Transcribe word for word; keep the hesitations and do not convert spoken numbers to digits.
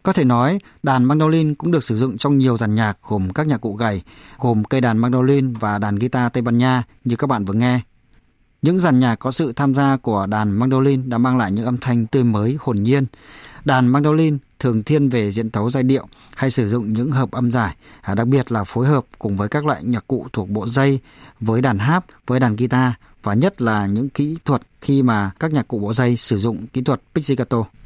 Có thể nói, đàn mandolin cũng được sử dụng trong nhiều dàn nhạc gồm các nhạc cụ gảy, gồm cây đàn mandolin và đàn guitar Tây Ban Nha như các bạn vừa nghe. Những dàn nhạc có sự tham gia của đàn mandolin đã mang lại những âm thanh tươi mới, hồn nhiên. Đàn mandolin thường thiên về diễn tấu giai điệu hay sử dụng những hợp âm dài, đặc biệt là phối hợp cùng với các loại nhạc cụ thuộc bộ dây với đàn harp, với đàn guitar và nhất là những kỹ thuật khi mà các nhạc cụ bộ dây sử dụng kỹ thuật pizzicato.